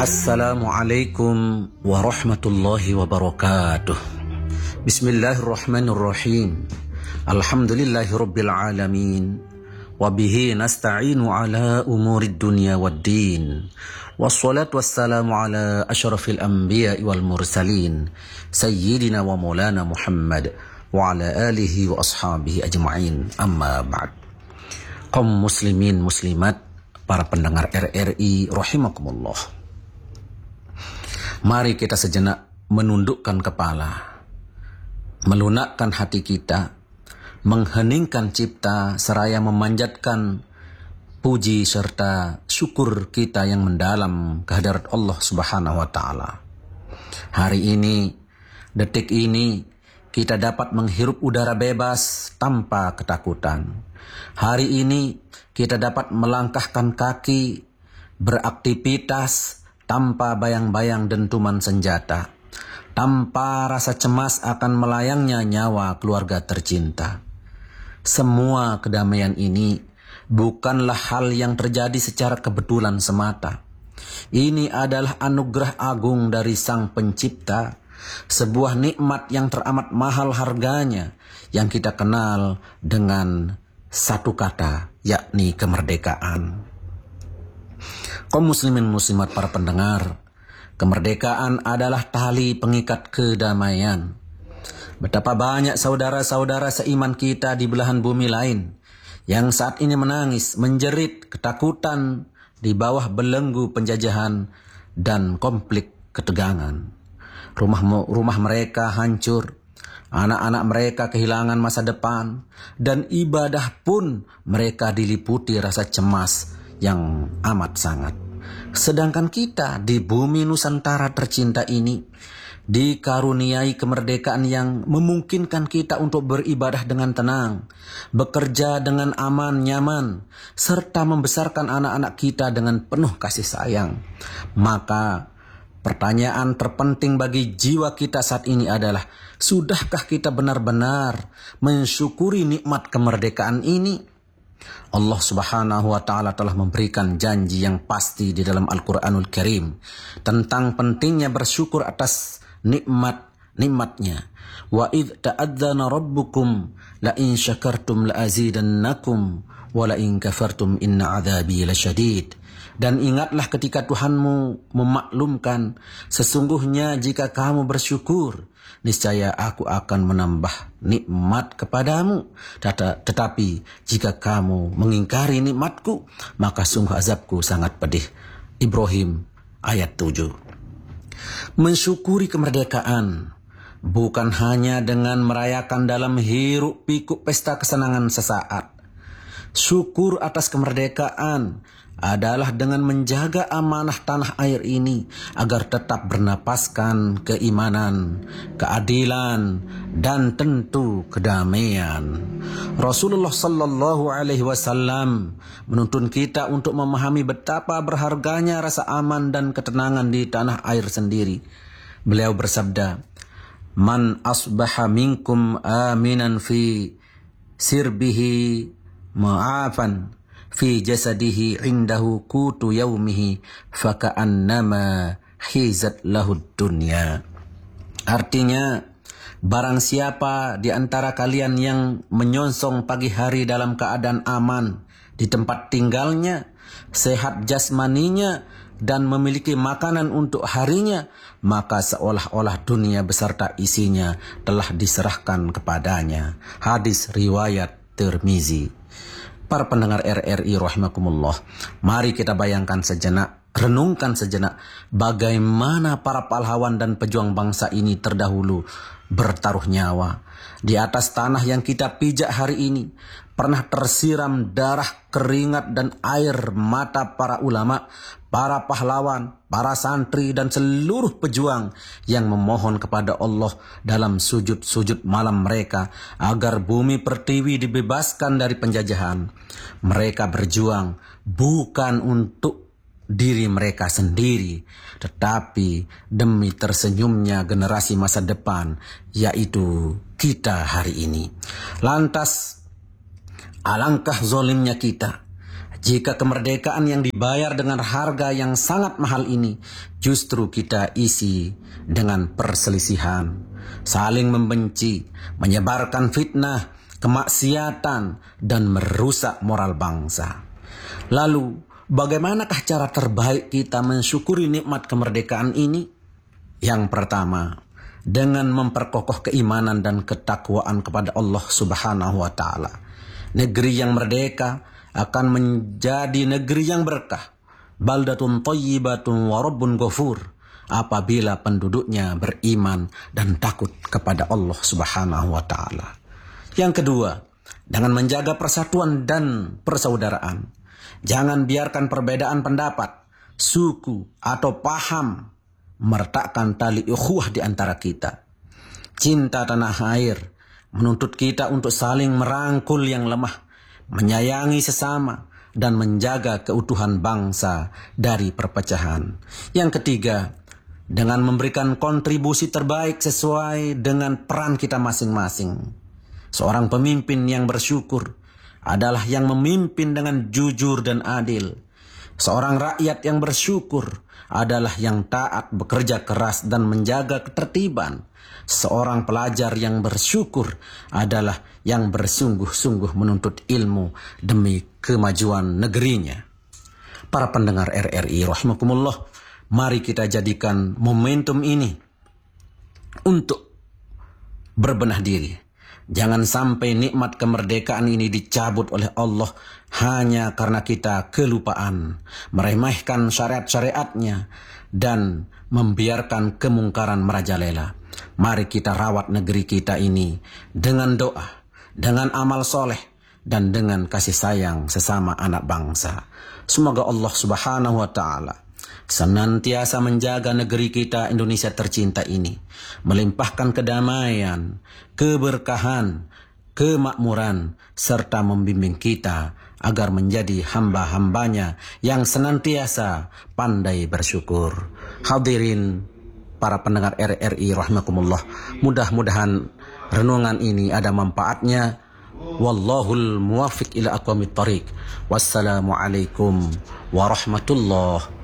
Assalamualaikum warahmatullahi wabarakatuh. Bismillahirrahmanirrahim. Alhamdulillahi rabbil alamin. Wabihi nasta'inu ala umurid dunya waddin. Wassalatu wassalamu ala ashrafil anbiya wal mursalin. Sayyidina wa maulana Muhammad wa ala alihi wa ashabihi ajma'in. Amma ba'd. Kaum muslimin muslimat, para pendengar RRI rahimakumullah. Mari kita sejenak menundukkan kepala, melunakkan hati kita, mengheningkan cipta, seraya memanjatkan puji serta syukur kita yang mendalam kehadirat Allah Subhanahu wa Ta'ala. Hari ini, detik ini, kita dapat menghirup udara bebas tanpa ketakutan. Hari ini, kita dapat melangkahkan kaki, beraktivitas tanpa bayang-bayang dentuman senjata, tanpa rasa cemas akan melayangnya nyawa keluarga tercinta. Semua kedamaian ini bukanlah hal yang terjadi secara kebetulan semata. Ini adalah anugerah agung dari Sang Pencipta, sebuah nikmat yang teramat mahal harganya, yang kita kenal dengan satu kata, yakni kemerdekaan. Kaum muslimin muslimat, para pendengar, kemerdekaan adalah tali pengikat kedamaian. Betapa banyak saudara-saudara seiman kita di belahan bumi lain yang saat ini menangis, menjerit ketakutan di bawah belenggu penjajahan dan konflik ketegangan. Rumah mereka hancur, anak-anak mereka kehilangan masa depan, dan ibadah pun mereka diliputi rasa cemas yang amat sangat. Sedangkan kita di bumi Nusantara tercinta ini dikaruniai kemerdekaan yang memungkinkan kita untuk beribadah dengan tenang, bekerja dengan aman, nyaman, serta membesarkan anak-anak kita dengan penuh kasih sayang. Maka pertanyaan terpenting bagi jiwa kita saat ini adalah, sudahkah kita benar-benar mensyukuri nikmat kemerdekaan ini? Allah Subhanahu wa Ta'ala telah memberikan janji yang pasti di dalam Al-Quranul Karim tentang pentingnya bersyukur atas nikmat-nikmatnya. Wa idh ta'adzana rabbukum la in syakartum la azidannakum wa la in kafartum inna adzabi lasyadid. Dan ingatlah ketika Tuhanmu memaklumkan, sesungguhnya jika kamu bersyukur, niscaya aku akan menambah nikmat kepadamu. Tetapi jika kamu mengingkari nikmatku, maka sungguh azabku sangat pedih. Ibrahim ayat 7. Mensyukuri kemerdekaan bukan hanya dengan merayakan dalam hiruk pikuk pesta kesenangan sesaat. Syukur atas kemerdekaan adalah dengan menjaga amanah tanah air ini agar tetap bernapaskan keimanan, keadilan, dan tentu kedamaian. Rasulullah sallallahu alaihi wasallam menuntun kita untuk memahami betapa berharganya rasa aman dan ketenangan di tanah air sendiri. Beliau bersabda, "Man asbaha minkum aminan fi sirbihi ma'afan fi jasadihi indahu kutu yaumihi faka'annama hizat lahud dunya." Artinya, barang siapa di antara kalian yang menyongsong pagi hari dalam keadaan aman di tempat tinggalnya, sehat jasmaninya, dan memiliki makanan untuk harinya, maka seolah-olah dunia beserta isinya telah diserahkan kepadanya. Hadis riwayat Tirmizi. Para pendengar RRI rahimakumullah, mari kita bayangkan sejenak, renungkan sejenak bagaimana para pahlawan dan pejuang bangsa ini terdahulu bertaruh nyawa. Di atas tanah yang kita pijak hari ini pernah tersiram darah, keringat, dan air mata para ulama, para pahlawan, para santri, dan seluruh pejuang yang memohon kepada Allah dalam sujud-sujud malam mereka agar bumi pertiwi dibebaskan dari penjajahan. Mereka berjuang bukan untuk diri mereka sendiri, tetapi demi tersenyumnya generasi masa depan, yaitu kita hari ini. Lantas, alangkah zolimnya kita Jika kemerdekaan yang dibayar dengan harga yang sangat mahal ini justru kita isi dengan perselisihan, saling membenci, menyebarkan fitnah, kemaksiatan, dan merusak moral bangsa. Lalu, bagaimanakah cara terbaik kita mensyukuri nikmat kemerdekaan ini? Yang pertama, dengan memperkokoh keimanan dan ketakwaan kepada Allah Subhanahu wa Ta'ala. Negeri yang merdeka akan menjadi negeri yang berkah, baldatun thayyibatun wa rabbun ghafur, apabila penduduknya beriman dan takut kepada Allah Subhanahu wa Ta'ala. Yang kedua, dengan menjaga persatuan dan persaudaraan. Jangan biarkan perbedaan pendapat, suku, atau paham meretakkan tali ukhuwah di antara kita. Cinta tanah air menuntut kita untuk saling merangkul yang lemah, menyayangi sesama, dan menjaga keutuhan bangsa dari perpecahan. Yang ketiga, dengan memberikan kontribusi terbaik sesuai dengan peran kita masing-masing. Seorang pemimpin yang bersyukur adalah yang memimpin dengan jujur dan adil. Seorang rakyat yang bersyukur adalah yang taat, bekerja keras, dan menjaga ketertiban. Seorang pelajar yang bersyukur adalah yang bersungguh-sungguh menuntut ilmu demi kemajuan negerinya. Para pendengar RRI rahimakumullah, mari kita jadikan momentum ini untuk berbenah diri. Jangan sampai nikmat kemerdekaan ini dicabut oleh Allah hanya karena kita kelupaan, meremehkan syariat-syariatnya, dan membiarkan kemungkaran merajalela. Mari kita rawat negeri kita ini dengan doa, dengan amal soleh, dan dengan kasih sayang sesama anak bangsa. Semoga Allah Subhanahu wa Ta'ala senantiasa menjaga negeri kita Indonesia tercinta ini, melimpahkan kedamaian, keberkahan, kemakmuran, serta membimbing kita agar menjadi hamba-hambanya yang senantiasa pandai bersyukur. Hadirin para pendengar RRI rahimakumullah, mudah-mudahan renungan ini ada manfaatnya. Wallahul muwafiq ila aqwamit thariq. Wassalamualaikum warahmatullahi